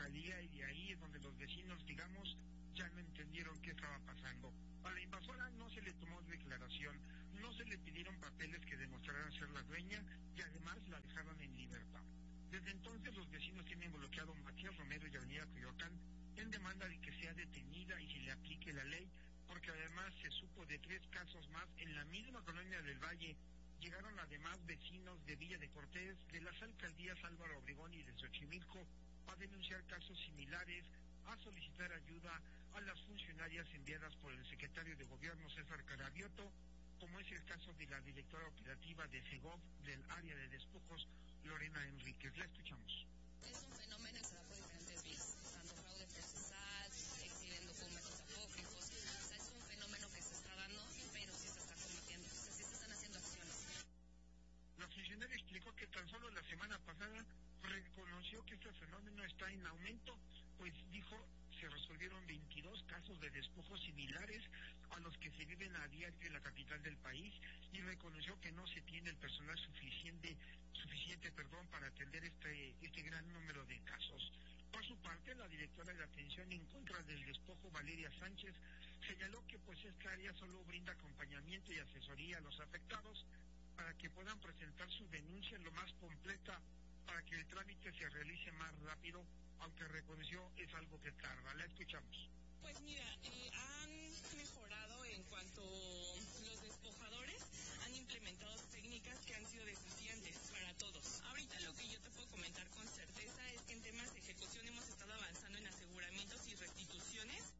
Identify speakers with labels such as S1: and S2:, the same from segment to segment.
S1: fiscalía, y de ahí es donde los vecinos, digamos, ya no entendieron qué estaba pasando. A la invasora no se le tomó declaración, no se le pidieron papeles que demostraran ser la dueña, y además la dejaron en libertad. Desde entonces los vecinos tienen bloqueado Matías Romero y Avenida Coyoacán en demanda de que sea detenida y se le aplique la ley, porque además se supo de 3 casos más en la misma colonia del Valle. Llegaron además vecinos de Villa de Cortés, de las alcaldías Álvaro Obregón y de Xochimilco, a denunciar casos similares, a solicitar ayuda a las funcionarias enviadas por el secretario de Gobierno César Carabioto, como es el caso de la directora operativa de Segov del área de despojos, Lorena Enríquez. La escuchamos.
S2: Es un fenómeno que se da por diferentes vías, tanto fraude procesal, exhiben documentos apócrifos. O sea, es un fenómeno que se está dando, pero sí se está combatiendo, o sea, sí se están haciendo acciones.
S1: La funcionaria explicó que tan solo la semana pasada reconoció que este fenómeno está en aumento, pues dijo se resolvieron 22 casos de despojos similares a los que se viven a diario en la capital del país, y reconoció que no se tiene el personal suficiente para atender este gran número de casos. Por su parte, la directora de Atención en contra del Despojo, Valeria Sánchez, señaló que pues esta área solo brinda acompañamiento y asesoría a los afectados para que puedan presentar su denuncia lo más completa, para que el trámite se realice más rápido, aunque reconoció es algo que tarda. La escuchamos.
S3: Pues mira, han mejorado en cuanto los despojadores han implementado técnicas que han sido desafiantes para todos. Ahorita lo que yo te puedo comentar con certeza es que en temas de ejecución hemos estado avanzando en aseguramientos y restituciones.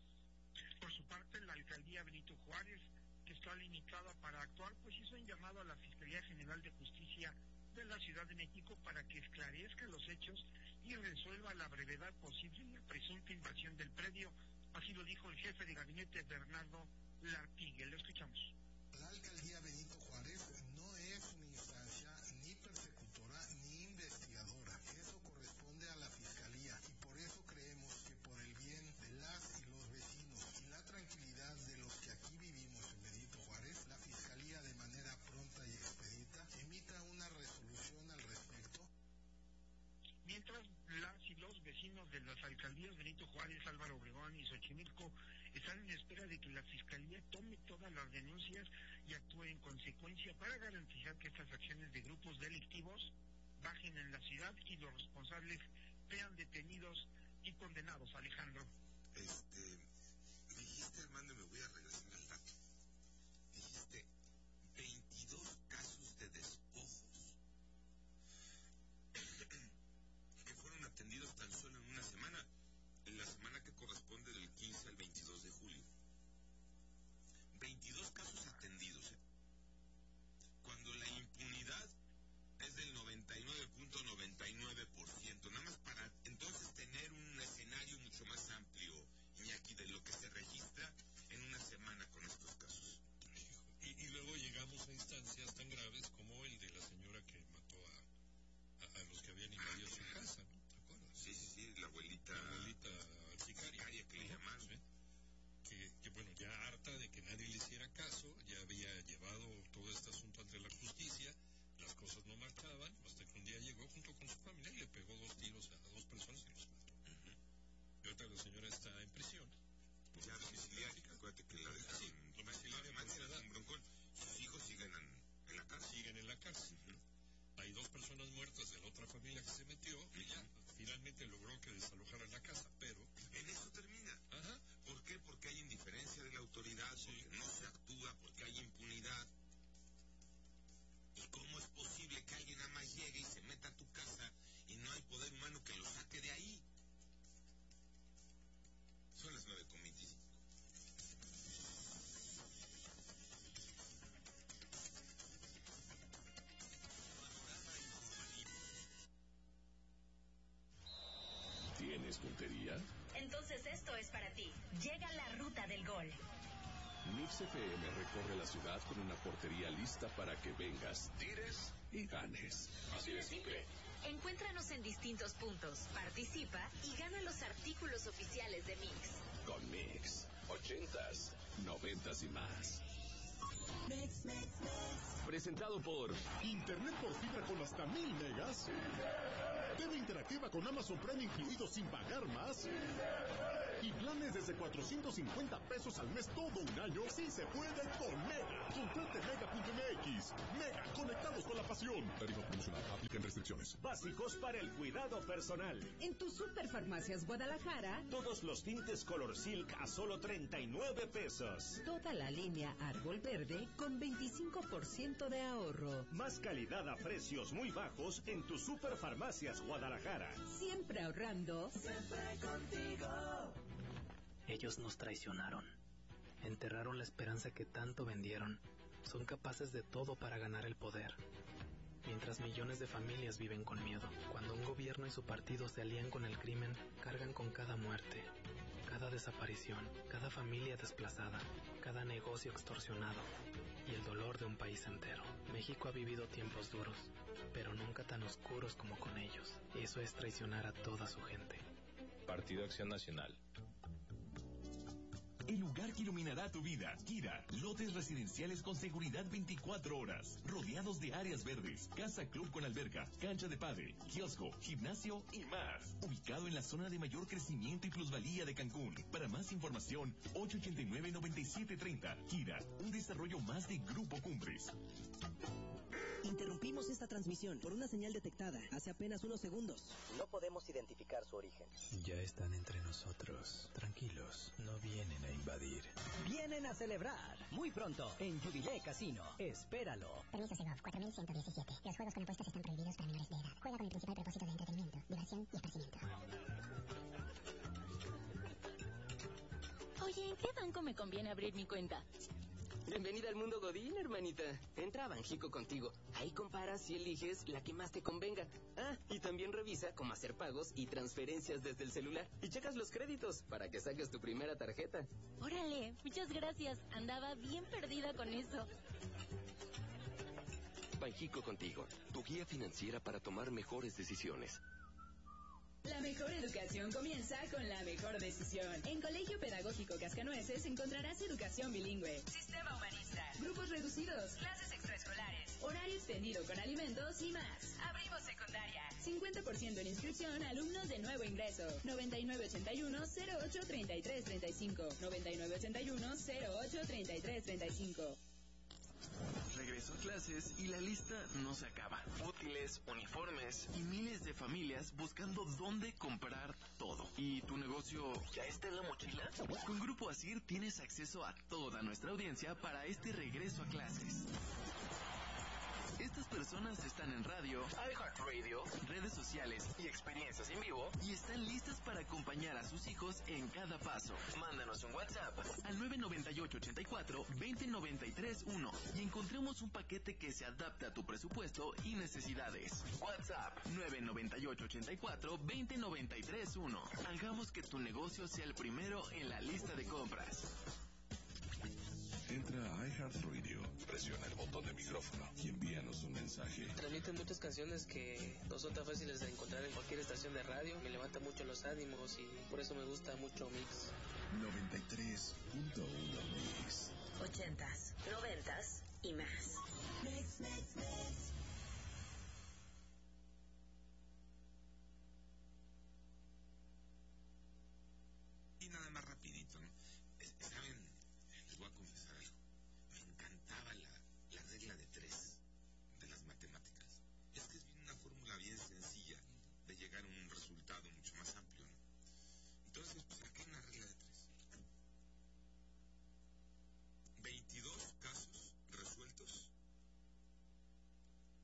S1: Por su parte, la alcaldía Benito Juárez, que está limitada para actuar, pues hizo un llamado a la Fiscalía General de Justicia de la Ciudad de México para que esclarezca los hechos y resuelva a la brevedad posible la presunta invasión del predio. Así lo dijo el jefe de gabinete, Bernardo Lartigue. Lo escuchamos.
S4: La alcaldía Benito Juárez no es una instancia ni persecutora ni investigadora. Eso corresponde a la fiscalía, y por eso creemos que por el bien de las y los vecinos y la tranquilidad de los que aquí vivimos en Benito Juárez, la fiscalía de manera pronta y expedita emita una resolución al respecto.
S1: Mientras las y los vecinos de las alcaldías Benito Juárez, Álvaro Obregón y Xochimilco están en espera de que la Fiscalía tome todas las denuncias y actúe en consecuencia para garantizar que estas acciones de grupos delictivos bajen en la ciudad y los responsables sean detenidos y condenados. Alejandro.
S5: Me dijiste, Armando, me voy a regresar al dato. Dijiste 22 casos de despojos que fueron atendidos tan solo en una semana, en la semana que corresponde del 15 al 22 de julio. 22 casos atendidos, cuando la impunidad es del 99.99%, nada más para entonces tener un escenario mucho más amplio, Iñaki, de lo que se registra en una semana con estos casos.
S6: Y luego llegamos a instancias tan graves como el de la señora que mató a los que habían invadido su casa, ¿no? ¿Te acuerdas?
S5: Sí, la abuelita sicaria que le llamaron.
S6: Sí. Que bueno, ya harta de que nadie le hiciera caso, ya había llevado todo este asunto ante la justicia, las cosas no marchaban, hasta que un día llegó junto con su familia y le pegó 2 tiros a 2 personas y los mató. Y ahorita la señora está en prisión.
S5: Ya domiciliaria, acuérdate que la dejaron
S6: domiciliaria por edad.
S5: Un broncón. Sus hijos siguen en la cárcel.
S6: Siguen en la cárcel. Hay 2 personas muertas de la otra familia que se metió y ya finalmente logró que desalojaran la casa, pero...
S5: En eso termina.
S6: Ajá.
S5: ¿Por qué? Porque hay indiferencia de la autoridad, porque no se actúa, porque hay impunidad. ¿Y cómo es posible que alguien nada más llegue y se meta a tu casa y no hay poder humano que lo saque de ahí? Son las 9:25.
S7: ¿Tienes puntería?
S8: Entonces esto es para ti. Llega la ruta del gol.
S7: Mix FM recorre la ciudad con una portería lista para que vengas, tires y ganes. Así de simple.
S8: Encuéntranos en distintos puntos, participa y gana los artículos oficiales de Mix.
S7: Con Mix, 80s, 90s y más.
S8: Mix.
S9: presentado por
S10: Internet por fibra con hasta 1000 megas. TV interactiva con Amazon Prime incluido sin pagar más. Y planes desde 450 pesos al mes todo un año. Sí se puede con Mega. Contrate Mega.mx. Mega, conectados con la pasión. Tarifa promocional. Apliquen restricciones.
S9: Básicos para el cuidado personal.
S11: En tu Superfarmacias Guadalajara,
S9: Todos los tintes Color Silk a solo 39 pesos.
S11: toda la línea Árbol Verde con 25% de ahorro.
S9: Más calidad a precios muy bajos en tu Superfarmacias Guadalajara.
S11: Siempre ahorrando.
S12: Siempre contigo.
S13: Ellos nos traicionaron. Enterraron la esperanza que tanto vendieron. Son capaces de todo para ganar el poder. Mientras millones de familias viven con miedo. Cuando un gobierno y su partido se alían con el crimen, cargan con cada muerte, cada desaparición, cada familia desplazada, cada negocio extorsionado y el dolor de un país entero. México ha vivido tiempos duros, pero nunca tan oscuros como con ellos. Eso es traicionar a toda su gente.
S14: Partido Acción Nacional.
S15: El lugar que iluminará tu vida. Kira, lotes residenciales con seguridad 24 horas, rodeados de áreas verdes, casa club con alberca, cancha de pádel, kiosco, gimnasio y más. Ubicado en la zona de mayor crecimiento y plusvalía de Cancún. Para más información, 889-9730. Kira, un desarrollo más de Grupo Cumbres.
S16: Interrumpimos esta transmisión por una señal detectada hace apenas unos segundos.
S17: No podemos identificar su origen.
S18: Ya están entre nosotros. Tranquilos, no vienen a invadir.
S16: Vienen a celebrar. Muy pronto, en Jubilee Casino. Espéralo.
S19: Permiso Segov 4117. Los juegos con apuestas están prohibidos para menores de edad. Juega con el principal propósito de entretenimiento, diversión y esparcimiento.
S20: Oye, ¿en qué banco me conviene abrir mi cuenta?
S21: Bienvenida al mundo Godín, hermanita. Entra a Banjico contigo. Ahí comparas y eliges la que más te convenga. Ah, y también revisa cómo hacer pagos y transferencias desde el celular. Y checas los créditos para que saques tu primera tarjeta.
S20: Órale, muchas gracias. Andaba bien perdida con eso.
S22: Banjico contigo, tu guía financiera para tomar mejores decisiones.
S23: La mejor educación comienza con la mejor decisión. En Colegio Pedagógico Cascanueces encontrarás educación bilingüe, sistema humanista, grupos reducidos, clases extraescolares, horario extendido con alimentos y más. Abrimos secundaria. 50% en inscripción a alumnos de nuevo ingreso. 9981-083335. 9981-083335.
S24: Regreso a clases y la lista no se acaba. Útiles, uniformes y miles de familias buscando dónde comprar todo. ¿Y tu negocio ya está en la mochila? Con Grupo Asir tienes acceso a toda nuestra audiencia para este regreso a clases. Estas personas están en radio, iHeartRadio, redes sociales y experiencias en vivo y están listas para acompañar a sus hijos en cada paso. Mándanos un WhatsApp al 998-84-20931 y encontremos un paquete que se adapte a tu presupuesto y necesidades. WhatsApp 998-84-20931. Hagamos que tu negocio sea el primero en la lista de compras.
S25: Entra a iHeartRadio, presiona el botón de micrófono y envíanos un mensaje.
S26: Transmiten muchas canciones que no son tan fáciles de encontrar en cualquier estación de radio. Me levanta mucho los ánimos y por eso me gusta mucho Mix.
S25: 93.1 Mix.
S8: 80s, 90s y más.
S12: Mix, mix, mix.
S5: Y nada más rapidito, ¿no? ¿Saben? Les voy a confesar algo. Me encantaba la regla de 3 de las matemáticas. Es que es una fórmula bien sencilla de llegar a un resultado mucho más amplio, ¿no? Entonces, pues aquí una regla de 3. 22 casos resueltos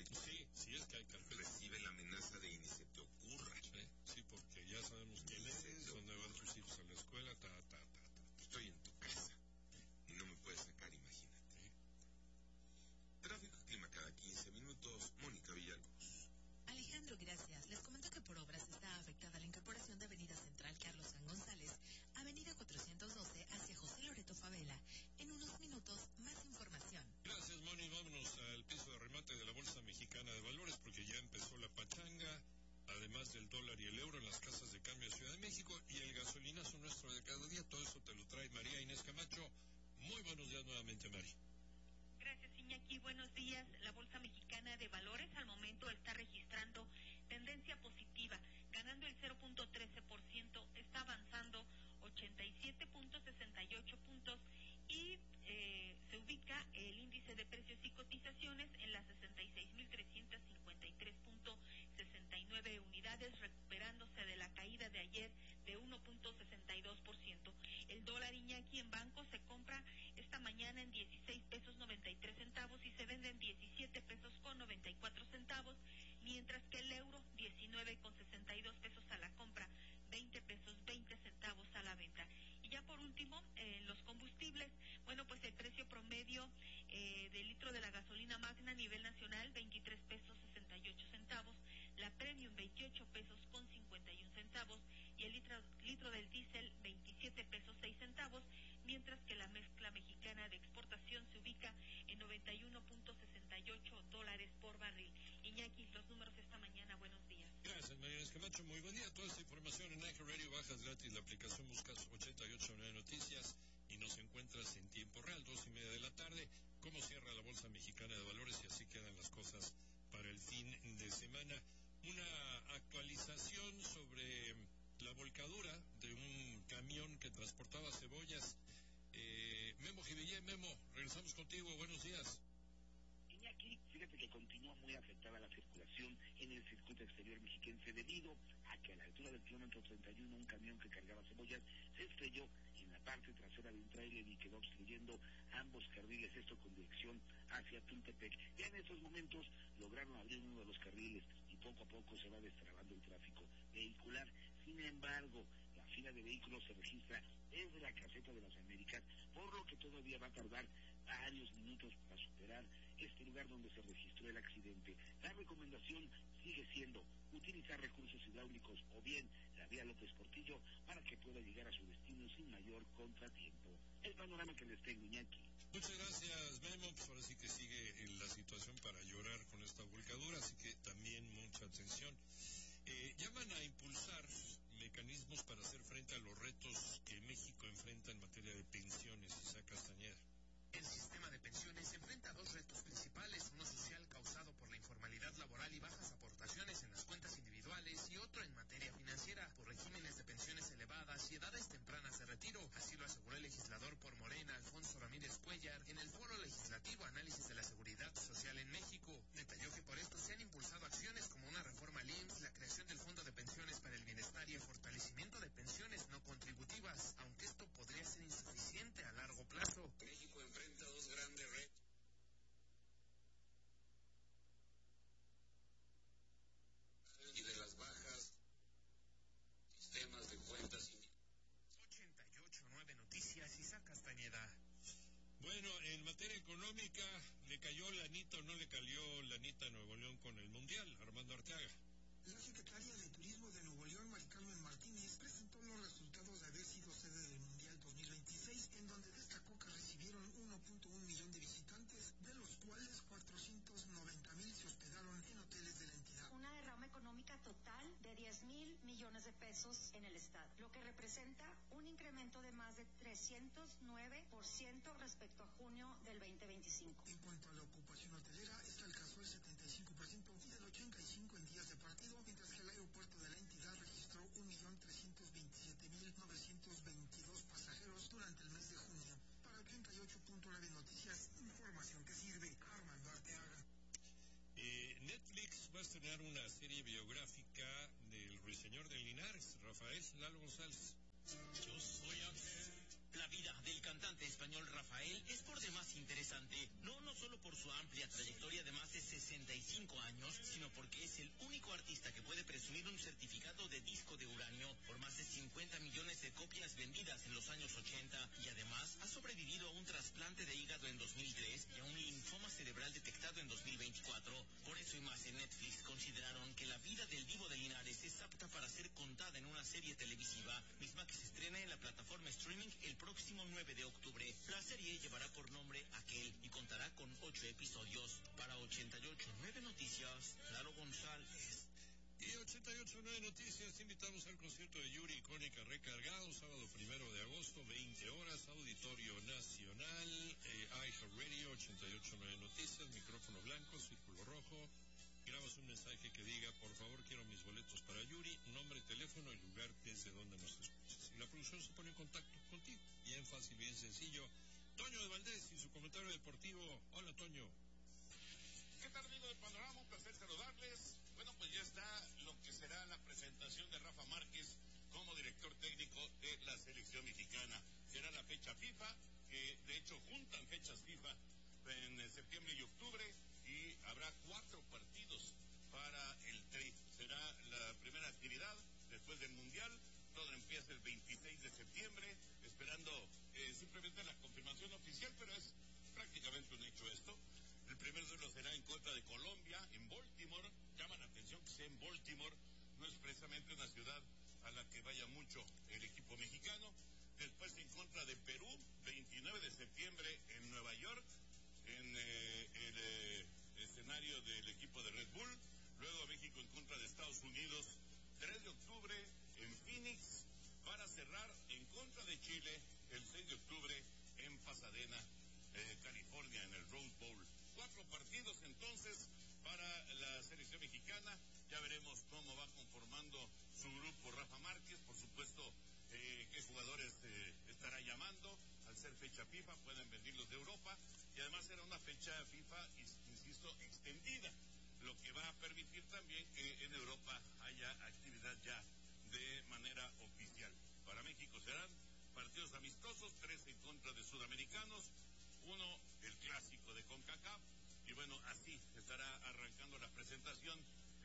S1: Sí, es que hay carpetas.
S5: Recibe la amenaza de y ni se te ocurra.
S1: Sí, porque ya sabemos quién eres, dónde van tus hijos a la escuela,
S5: Estoy en tu casa y no me puedes sacar, imagínate. Tráfico y clima cada 15 minutos, Mónica Villalobos.
S2: Alejandro, gracias. Les comento que por obras está afectada la incorporación de Avenida Central Carlos San González, Avenida 412 hacia José Loreto Favela. En unos minutos, más información.
S1: Gracias, Moni. Vámonos al piso de remate de la Bolsa Mexicana de Valores porque ya empezó la pachanga, además del dólar y el euro en las casas de cambio de Ciudad de México y el gasolinazo nuestro de cada día. Todo eso te lo trae María Inés Camacho. Muy buenos días nuevamente, Mari.
S3: Gracias, Iñaki. Buenos días. La Bolsa Mexicana de Valores al momento está registrando tendencia positiva, ganando el 0.13%, está avanzando 87.68 puntos y se ubica el índice de precios y cotizaciones en las 66.353.69 unidades, recuperándose de la caída de ayer de 1.62%. El dólar, Iñaki, en banco se compra esta mañana en 16 pesos 93 centavos y se vende en 17 pesos con 94 centavos, mientras que el euro 19 con 62 pesos a la compra, 20 pesos 20 centavos a la venta. Y ya por último, los combustibles, bueno, pues el precio promedio del litro de la gasolina magna a nivel nacional, 23 pesos 68 centavos, la premium 28 pesos con 51 centavos y el litro del diésel 27 pesos 6 centavos, mientras que la mezcla mexicana de exportación se ubica en 91.68 dólares por barril. Iñaki, los números esta mañana, buenos días.
S1: Gracias, María Inés Camacho, muy buen día. Toda esta información en iHeart Radio, bajas gratis la aplicación, buscas 889 Noticias y nos encuentras en tiempo real, 2:30 de la tarde. ¿Cómo cierra la Bolsa Mexicana de Valores? Y así quedan las cosas para el fin de semana. Una actualización sobre la volcadura de un camión que transportaba cebollas. Memo Jivillé, Memo, regresamos contigo, buenos días.
S4: Iñaki, fíjate que continúa muy afectada la circulación en el circuito exterior mexiquense debido a que a la altura del kilómetro 31 un camión que cargaba cebollas se estrelló en la parte trasera de un tráiler y quedó obstruyendo ambos carriles, esto con dirección hacia Tultepec. Ya en estos momentos lograron abrir uno de los carriles y poco a poco se va destrabando el tráfico vehicular. Sin embargo, la fila de vehículos se registra desde la caseta de las Américas, por lo que todavía va a tardar varios minutos para superar este lugar donde se registró el accidente. La recomendación sigue siendo utilizar recursos hidráulicos o bien la vía López Portillo para que pueda llegar a su destino sin mayor contratiempo. El panorama que les tengo, Iñaki.
S1: Muchas gracias, Memo. Pues ahora sí que sigue la situación para llorar con esta volcadura, así que también mucha atención. Llaman a impulsar mecanismos para hacer frente a los retos que México enfrenta en materia de pensiones. Isaac Castañeda.
S6: El sistema de pensiones enfrenta dos retos principales, uno social causado por la informalidad laboral y bajas aportaciones en las cuentas individuales y otro en materia financiera por regímenes de pensiones elevadas y edades tempranas de retiro. Así lo aseguró el legislador por Morena, Alfonso Ramírez Cuellar, en el Foro Legislativo Análisis de la Seguridad Social en México. Detalló que por esto se han impulsado acciones como una reforma al IMSS, la creación del Fondo de Pensiones para el Bienestar y el fortalecimiento de pensiones no contributivas, aunque esto podría ser insuficiente a largo plazo.
S5: México enfrenta dos grandes retos. Y de las bajas sistemas de cuentas.
S6: 88.9 Noticias, Isaac Castañeda.
S1: Bueno, en materia económica, ¿le cayó lanita o no le cayó lanita a Nuevo León con el Mundial? Armando Arteaga.
S7: La secretaria de Turismo de Nuevo León, Mari Carmen Martínez, presentó los resultados de haber sido sede del Mundial 2026, en donde destacó que recibieron 1.1 millón de visitantes, de los cuales 490,000 se hospedaron en hoteles de la entidad.
S27: Una derrama económica total de 10,000 millones de pesos en el estado, lo que representa un incremento de más de 309% respecto a junio del 2025.
S7: En cuanto a la ocupación hotelera, esta alcanzó el 75% y del 85% en días de partido, mientras que el aeropuerto de la entidad registró 1.327.922 pasajeros durante el mes de junio. Para 88.9 Noticias, información que sirve. Armando Arteaga.
S1: Netflix va a estrenar una serie biográfica del ruiseñor del Linares, Rafael Lalo González.
S28: Yo soy Ángel. La vida del cantante español Rafael es por demás interesante, no solo por su amplia trayectoria de más de 65 25 años, sino porque es el único artista que puede presumir un certificado de disco de uranio por más de 50 millones de copias vendidas en los años 80 y además ha sobrevivido a un trasplante de hígado en 2003 y a un linfoma cerebral detectado en 2024. Por eso y más en Netflix consideraron que la vida del Divo de Linares es apta para ser contada en una serie televisiva, misma que se estrena en la plataforma streaming el próximo 9 de octubre. La serie llevará por nombre Aquel y contará con 8 episodios. Para 88.9 Noticias, Lalo González.
S1: Y 88.9 Noticias, invitamos al concierto de Yuri Icónica Recargado, sábado 1 de agosto, 20 horas, Auditorio Nacional, iHeartRadio, 88.9 Noticias, micrófono blanco, círculo rojo. Grabas un mensaje que diga, por favor, quiero mis boletos para Yuri, nombre, teléfono y lugar desde donde nos escuchas. Y la producción se pone en contacto contigo. Bien fácil, bien sencillo. Toño de Valdés y su comentario deportivo. Hola, Toño.
S9: ¿Qué tal, amigo del Panorama? Un placer saludarles. Bueno, pues ya está lo que será la presentación de Rafa Márquez como director técnico de la selección mexicana. Será la fecha FIFA, que de hecho juntan fechas FIFA en septiembre y octubre, y habrá 4 partidos para el Tri. Será la primera actividad después del Mundial. Todo empieza el 26 de septiembre, esperando simplemente la confirmación oficial, pero es prácticamente un hecho esto. El primer duelo será en contra de Colombia, en Baltimore. Llama la atención que sea en Baltimore, no es precisamente una ciudad a la que vaya mucho el equipo mexicano. Después en contra de Perú, 29 de septiembre en Nueva York, en el escenario del equipo de Red Bull. Luego México en contra de Estados Unidos, 3 de octubre en Phoenix, para cerrar en contra de Chile el 6 de octubre en Pasadena, California, en el Rose Bowl. 4 partidos entonces para la selección mexicana. Ya veremos cómo va conformando su grupo Rafa Márquez. Por supuesto, qué jugadores estará llamando. Al ser fecha FIFA, pueden venirlos de Europa. Y además será una fecha FIFA, insisto, extendida, lo que va a permitir también que en Europa haya actividad ya de manera oficial. Para México serán partidos amistosos, 3 en contra de sudamericanos, 1 el clásico de CONCACAF, y bueno, así estará arrancando la presentación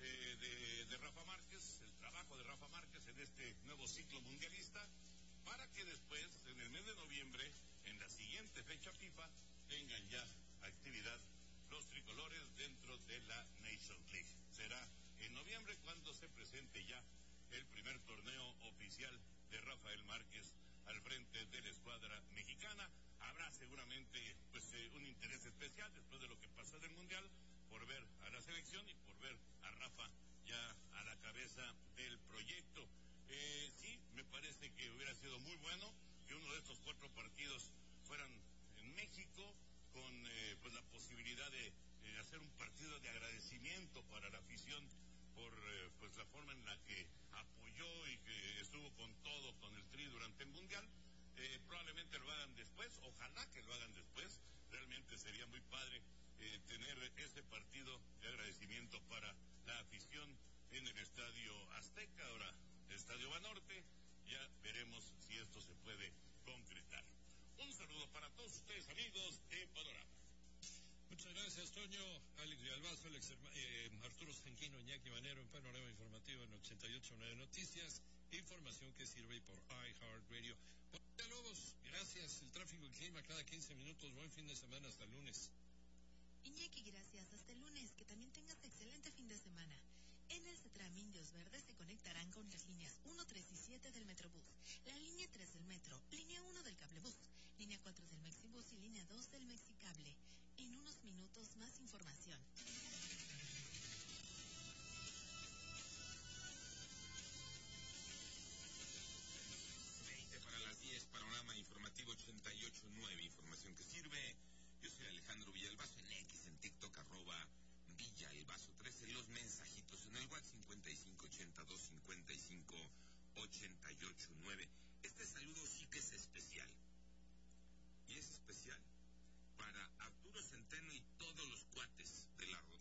S9: de Rafa Márquez, el trabajo de Rafa Márquez en este nuevo ciclo mundialista, para que después, en el mes de noviembre, en la siguiente fecha FIFA, tengan ya actividad los tricolores dentro de la Nations League. Será en noviembre cuando se presente ya el primer torneo oficial de Rafael Márquez al frente de la escuadra mexicana. Habrá seguramente un interés especial después de lo que pasó en el Mundial, por ver a la selección y por ver a Rafa ya a la cabeza del proyecto. Sí, me parece que hubiera sido muy bueno que uno de estos 4 partidos fueran en México, con la posibilidad de hacer un partido de agradecimiento para la afición por la forma en la que apoyó y que estuvo con todo con el Tri durante el Mundial. Probablemente lo hagan después, ojalá que lo hagan después. Realmente sería muy padre tener ese partido de agradecimiento para la afición en el Estadio Azteca, ahora el Estadio Banorte. Ya veremos si esto se puede concretar. Un saludo para todos ustedes, amigos de Panorama.
S1: Muchas gracias, Toño. Alex Villalbazo, Arturo Sanquino, Iñaki Manero en Panorama Informativo en 88.9 Noticias. Información que sirve por iHeartRadio. Hola, Lobos, gracias. El tráfico y clima cada 15 minutos. Buen fin de semana, hasta el lunes.
S2: Iñaki, gracias. Hasta el lunes. Que también tengas excelente fin de semana. En el CETRAM Indios Verdes se conectarán con las líneas 1, 3 y 7 del Metrobús, la línea 3 del Metro, línea 1 del Cablebús, línea 4 del Mexibús y línea 2 del Mexicable. En unos minutos más información.
S5: 20 para las 10, Panorama Informativo 88.9, información que sirve. Yo soy Alejandro Villalbazo en X, en TikTok, @Villalbazo13, los mensajitos en el WhatsApp 5582558889. Este saludo sí que es especial. Y es especial para Arturo Centeno y todos los cuates de la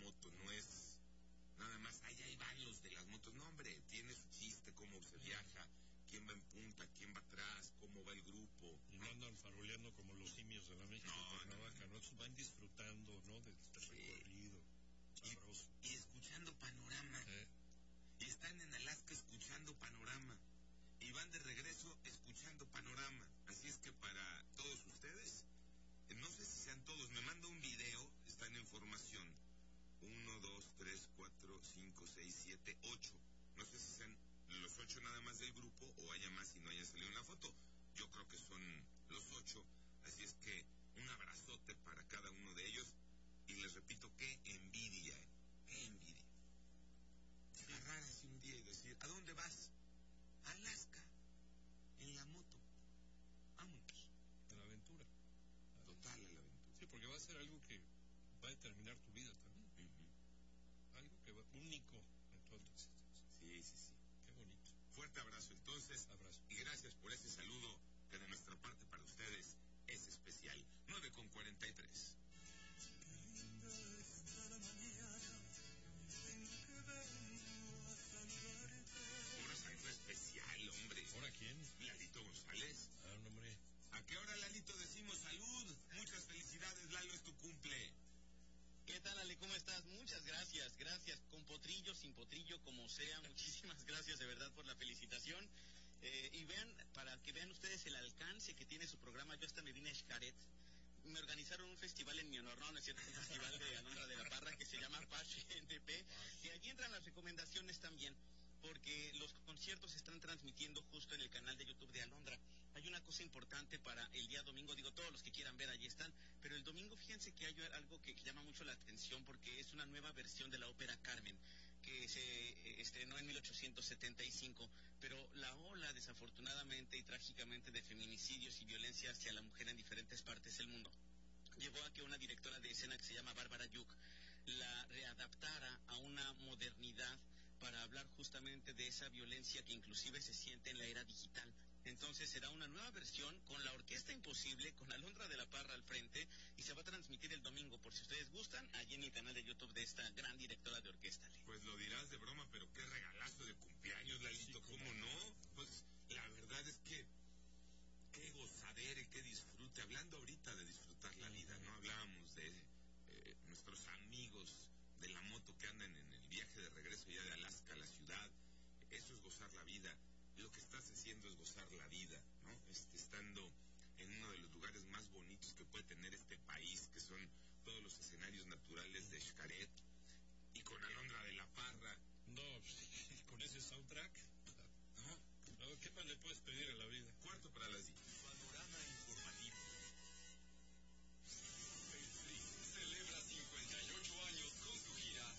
S5: moto, no es nada más, ahí van los de las motos. No, hombre, tiene su chiste, cómo se viaja, quién va en punta, quién va atrás, cómo va el grupo.
S1: Y no andan faroleando como los simios de la México Cuernavaca, ¿no? Van disfrutando, ¿no? Del recorrido. Sabroso.
S5: Y escuchando panorama. Y están en Alaska escuchando panorama. Y van de regreso escuchando panorama. Así es que para todos ustedes, no sé si sean todos, me manda un video, están en formación. 1, 2, 3, 4, 5, 6, 7, 8. No sé si sean los 8 nada más del grupo o haya más y no haya salido en la foto. Yo creo que son los 8. Así es que un abrazote para cada uno de ellos. Y les repito, qué envidia. Qué envidia. Agarrar así un día y decir, ¿a dónde vas? A Alaska. En la moto. Vámonos.
S1: A la aventura.
S5: Total, a la aventura.
S1: Sí, porque va a ser algo que va a determinar tu vida también. Algo que va único en toda tu existencia.
S5: Sí, sí, sí.
S1: Qué bonito.
S5: Fuerte abrazo entonces.
S1: Abrazo.
S5: Y gracias por ese saludo que de nuestra parte para ustedes es especial. 9:43. Hora algo especial, hombre.
S1: ¿Hora quién?
S5: Lalito González.
S1: Ah, hombre.
S5: ¿A qué hora, Lalito, decimos salud? Muchas felicidades, Lalo, es tu cumple.
S10: ¿Qué tal, Ale? ¿Cómo estás? Muchas gracias, gracias. Con potrillo, sin potrillo, como sea. Muchísimas gracias de verdad por la felicitación. Y vean, para que vean ustedes el alcance que tiene su programa, yo hasta me vine a Xcaret. Me organizaron un festival en mi honor, ¿no? Es cierto, un festival de Alondra de la Parra que se llama Pache NP, y allí entran las recomendaciones también, porque los conciertos se están transmitiendo justo en el canal de YouTube de Alondra. Hay una cosa importante para el día domingo, digo, todos los que quieran ver allí están, pero el domingo fíjense que hay algo que llama mucho la atención, porque es una nueva versión de la ópera Carmen, que se estrenó en 1875, pero la ola, desafortunadamente y trágicamente, de feminicidios y violencia hacia la mujer en diferentes partes del mundo llevó a que una directora de escena que se llama Bárbara Yuk la readaptara a una modernidad para hablar justamente de esa violencia que inclusive se siente en la era digital. Entonces será una nueva versión con la Orquesta Imposible, con Alondra de la Parra al frente, y se va a transmitir el domingo, por si ustedes gustan, allí en el canal de YouTube de esta gran directora de orquesta.
S5: Pues lo dirás de broma, pero qué regalazo de cumpleaños, Lalito, ¿cómo no? Pues la verdad es que qué gozadera y qué disfrute. Hablando ahorita de disfrutar la vida, ¿no? Hablábamos de nuestros amigos de la moto que andan en el viaje de regreso ya de Alaska a la ciudad. Eso es gozar la vida. Lo que estás haciendo es gozar la vida, ¿no? Estando en uno de los lugares más bonitos que puede tener este país, que son todos los escenarios naturales de Xcaret, y con Alondra de la Parra.
S1: No, con ese soundtrack, ¿no? ¿Qué más le puedes pedir a la vida?